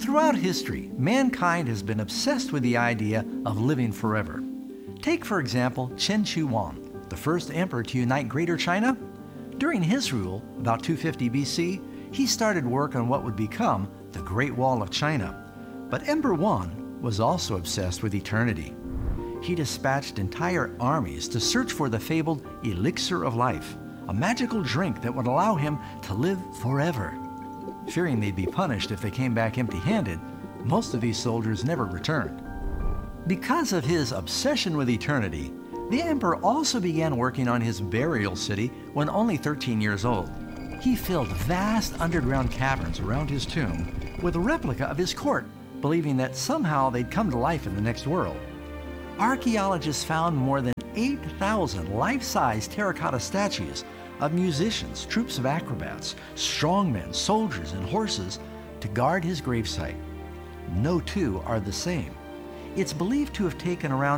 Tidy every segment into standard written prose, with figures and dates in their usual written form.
Throughout history, mankind has been obsessed with the idea of living forever. Take, for example, Qin Shi Huang, the first emperor to unite Greater China. During his rule, about 250 BC, he started work on what would become the Great Wall of China. But Emperor Wan was also obsessed with eternity. He dispatched entire armies to search for the fabled elixir of life, a magical drink that would allow him to live forever. Fearing they'd be punished if they came back empty-handed, most of these soldiers never returned. Because of his obsession with eternity, the emperor also began working on his burial city when only 13 years old. He filled vast underground caverns around his tomb with a replica of his court, believing that somehow they'd come to life in the next world. Archaeologists found more than 8,000 life-size terracotta statues of musicians, troops of acrobats, strongmen, soldiers, and horses to guard his gravesite. No two are the same. It's believed to have taken around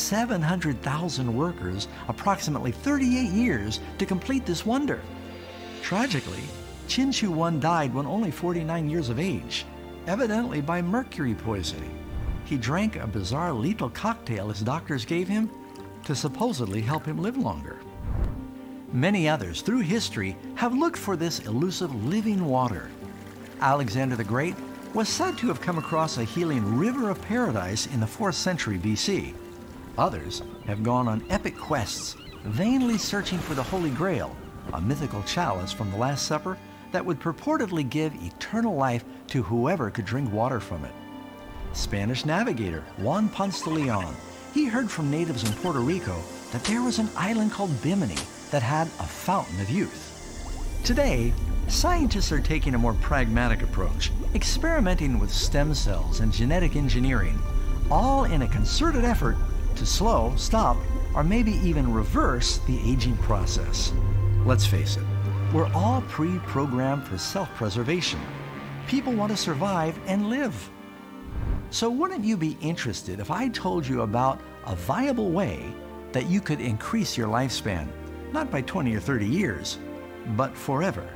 700,000 workers approximately 38 years to complete this wonder. Tragically, Qin Shi Huang died when only 49 years of age, evidently by mercury poisoning. He drank a bizarre lethal cocktail his doctors gave him to supposedly help him live longer. Many others through history have looked for this elusive living water. Alexander the Great was said to have come across a healing river of paradise in the 4th century BC. Others have gone on epic quests, vainly searching for the Holy Grail, a mythical chalice from the Last Supper that would purportedly give eternal life to whoever could drink water from it. Spanish navigator Juan Ponce de Leon, he heard from natives in Puerto Rico that there was an island called Bimini that had a fountain of youth. Today, scientists are taking a more pragmatic approach, experimenting with stem cells and genetic engineering, all in a concerted effort to slow, stop, or maybe even reverse the aging process. Let's face it, we're all pre-programmed for self-preservation. People want to survive and live. So wouldn't you be interested if I told you about a viable way that you could increase your lifespan, not by 20 or 30 years, but forever?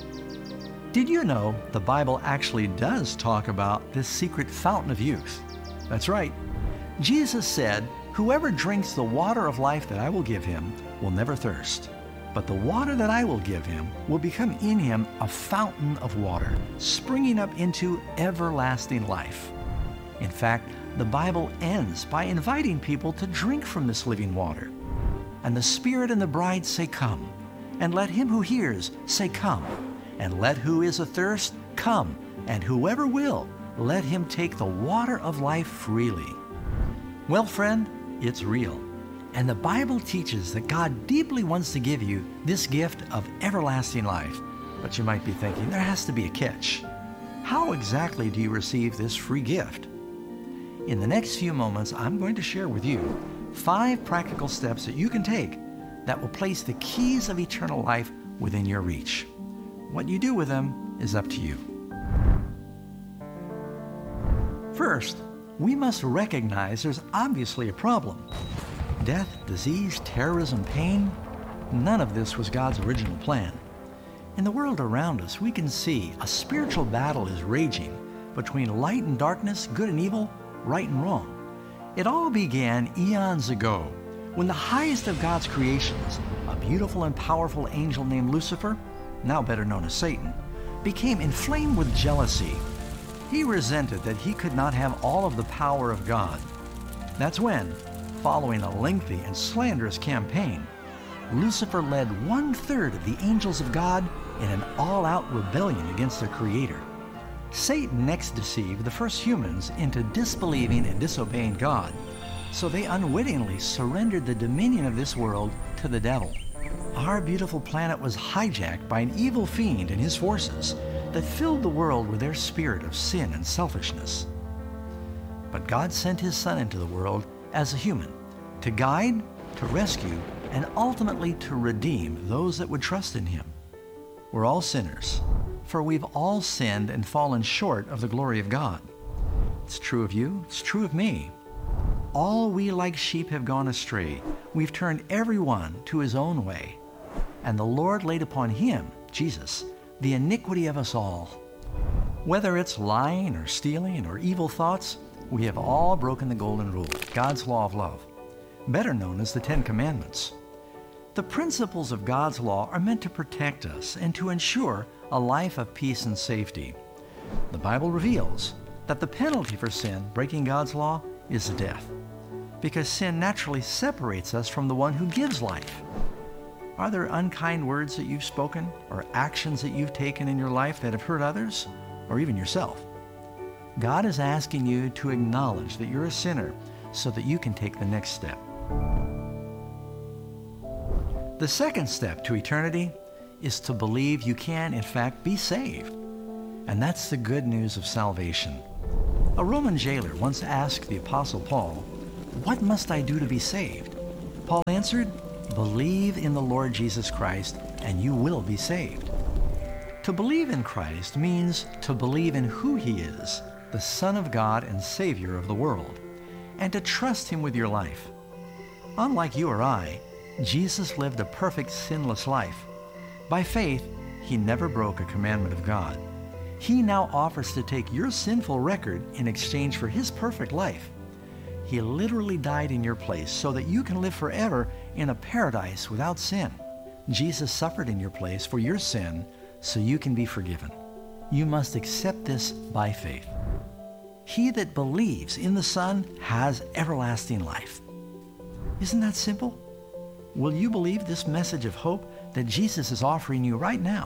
Did you know the Bible actually does talk about this secret fountain of youth? That's right. Jesus said, "Whoever drinks the water of life that I will give him will never thirst. But the water that I will give him will become in him a fountain of water, springing up into everlasting life." In fact, the Bible ends by inviting people to drink from this living water. And the Spirit and the bride say, "Come." And let him who hears say, "Come." And let who is athirst come. And whoever will, let him take the water of life freely. Well, friend, it's real. And the Bible teaches that God deeply wants to give you this gift of everlasting life. But you might be thinking, there has to be a catch. How exactly do you receive this free gift? In the next few moments, I'm going to share with you 5 practical steps that you can take that will place the keys of eternal life within your reach. What you do with them is up to you. First, we must recognize there's obviously a problem. Death, disease, terrorism, pain, none of this was God's original plan. In the world around us, we can see a spiritual battle is raging between light and darkness, good and evil, right and wrong. It all began eons ago when the highest of God's creations, a beautiful and powerful angel named Lucifer, now better known as Satan, became inflamed with jealousy. He resented that he could not have all of the power of God. That's when, following a lengthy and slanderous campaign, Lucifer led 1/3 of the angels of God in an all-out rebellion against their Creator. Satan next deceived the first humans into disbelieving and disobeying God, so they unwittingly surrendered the dominion of this world to the devil. Our beautiful planet was hijacked by an evil fiend and his forces that filled the world with their spirit of sin and selfishness. But God sent His Son into the world as a human to guide, to rescue, and ultimately to redeem those that would trust in Him. We're all sinners, for we've all sinned and fallen short of the glory of God. It's true of you, it's true of me. All we like sheep have gone astray. We've turned everyone to his own way. And the Lord laid upon Him, Jesus, the iniquity of us all. Whether it's lying or stealing or evil thoughts, we have all broken the golden rule, God's law of love, better known as the Ten Commandments. The principles of God's law are meant to protect us and to ensure a life of peace and safety. The Bible reveals that the penalty for sin, breaking God's law, is death, because sin naturally separates us from the one who gives life. Are there unkind words that you've spoken or actions that you've taken in your life that have hurt others or even yourself? God is asking you to acknowledge that you're a sinner so that you can take the next step. The second step to eternity is to believe you can, in fact, be saved. And that's the good news of salvation. A Roman jailer once asked the Apostle Paul, "What must I do to be saved?" Paul answered, "Believe in the Lord Jesus Christ, and you will be saved." To believe in Christ means to believe in who He is, the Son of God and Savior of the world, and to trust Him with your life. Unlike you or I, Jesus lived a perfect, sinless life. By faith, He never broke a commandment of God. He now offers to take your sinful record in exchange for His perfect life. He literally died in your place so that you can live forever in a paradise without sin. Jesus suffered in your place for your sin so you can be forgiven. You must accept this by faith. He that believes in the Son has everlasting life. Isn't that simple? Will you believe this message of hope that Jesus is offering you right now?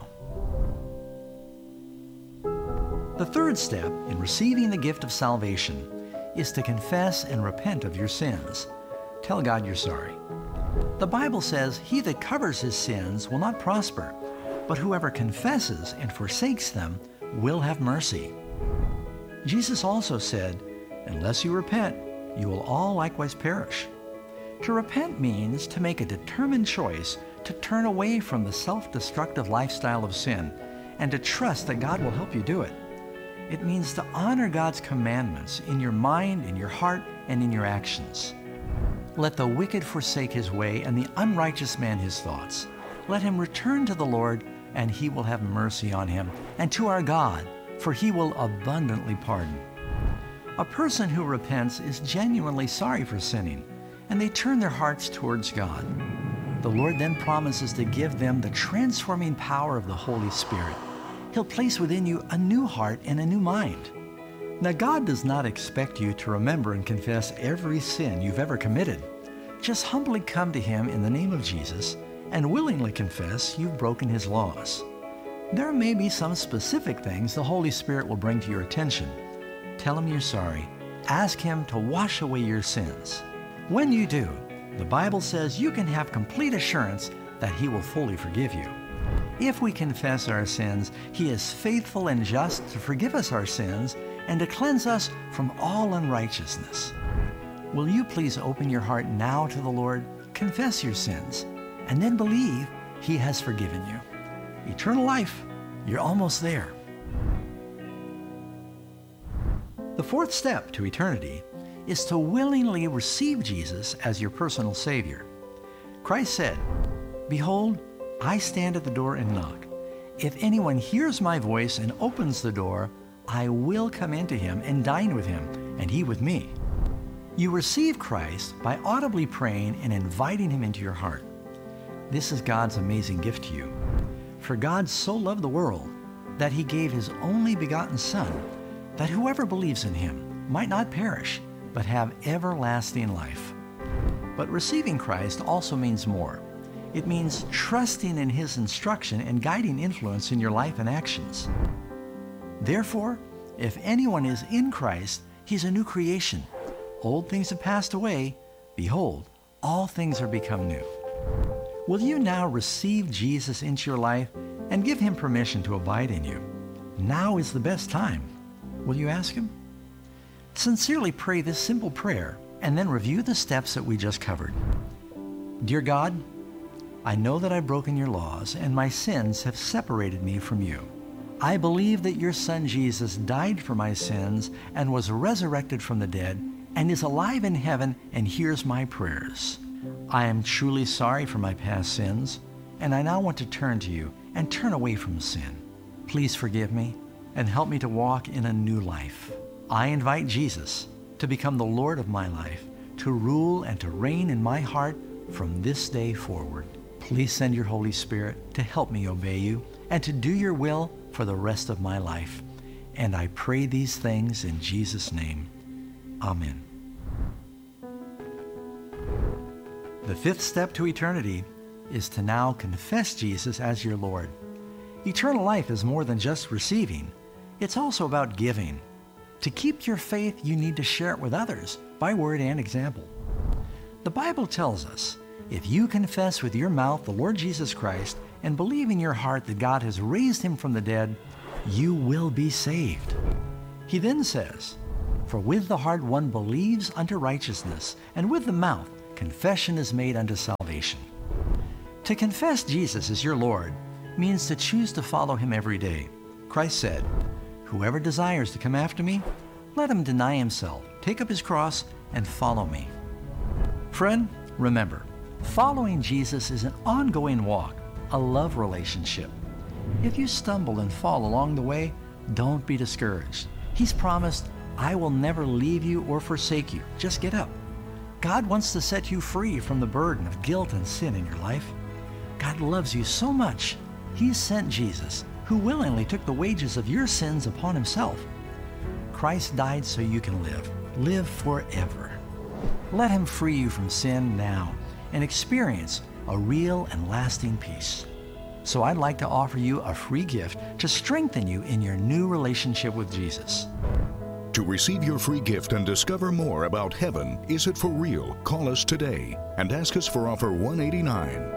The third step in receiving the gift of salvation is to confess and repent of your sins. Tell God you're sorry. The Bible says, "He that covers his sins will not prosper, but whoever confesses and forsakes them will have mercy." Jesus also said, "Unless you repent, you will all likewise perish." To repent means to make a determined choice to turn away from the self-destructive lifestyle of sin and to trust that God will help you do it. It means to honor God's commandments in your mind, in your heart, and in your actions. Let the wicked forsake his way and the unrighteous man his thoughts. Let him return to the Lord, and He will have mercy on him, and to our God, for He will abundantly pardon. A person who repents is genuinely sorry for sinning, and they turn their hearts towards God. The Lord then promises to give them the transforming power of the Holy Spirit. He'll place within you a new heart and a new mind. Now, God does not expect you to remember and confess every sin you've ever committed. Just humbly come to Him in the name of Jesus and willingly confess you've broken His laws. There may be some specific things the Holy Spirit will bring to your attention. Tell Him you're sorry. Ask Him to wash away your sins. When you do, the Bible says you can have complete assurance that He will fully forgive you. If we confess our sins, He is faithful and just to forgive us our sins and to cleanse us from all unrighteousness. Will you please open your heart now to the Lord, confess your sins, and then believe He has forgiven you? Eternal life, you're almost there. The fourth step to eternity is to willingly receive Jesus as your personal Savior. Christ said, "Behold, I stand at the door and knock. If anyone hears my voice and opens the door, I will come into him and dine with him, and he with me." You receive Christ by audibly praying and inviting Him into your heart. This is God's amazing gift to you. For God so loved the world that He gave His only begotten Son, that whoever believes in Him might not perish, but have everlasting life. But receiving Christ also means more. It means trusting in His instruction and guiding influence in your life and actions. Therefore, if anyone is in Christ, he's a new creation. Old things have passed away. Behold, all things are become new. Will you now receive Jesus into your life and give Him permission to abide in you? Now is the best time. Will you ask Him? Sincerely pray this simple prayer and then review the steps that we just covered. Dear God, I know that I've broken your laws and my sins have separated me from you. I believe that your Son Jesus died for my sins and was resurrected from the dead and is alive in heaven and hears my prayers. I am truly sorry for my past sins, and I now want to turn to you and turn away from sin. Please forgive me and help me to walk in a new life. I invite Jesus to become the Lord of my life, to rule and to reign in my heart from this day forward. Please send your Holy Spirit to help me obey you and to do your will for the rest of my life. And I pray these things in Jesus' name. Amen. The fifth step to eternity is to now confess Jesus as your Lord. Eternal life is more than just receiving. It's also about giving. To keep your faith, you need to share it with others by word and example. The Bible tells us, if you confess with your mouth the Lord Jesus Christ and believe in your heart that God has raised him from the dead, you will be saved. He then says, for with the heart one believes unto righteousness, and with the mouth confession is made unto salvation. To confess Jesus as your Lord means to choose to follow him every day. Christ said, whoever desires to come after me, let him deny himself, take up his cross, and follow me. Friend, remember, following Jesus is an ongoing walk, a love relationship. If you stumble and fall along the way, don't be discouraged. He's promised, I will never leave you or forsake you. Just get up. God wants to set you free from the burden of guilt and sin in your life. God loves you so much, he sent Jesus, who willingly took the wages of your sins upon himself. Christ died so you can live forever. Let him free you from sin now and experience a real and lasting peace. So I'd like to offer you a free gift to strengthen you in your new relationship with Jesus. To receive your free gift and discover more about heaven, is it for real? Call us today and ask us for offer 189.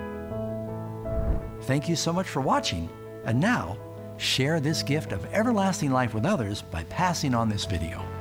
Thank you so much for watching, and now share this gift of everlasting life with others by passing on this video.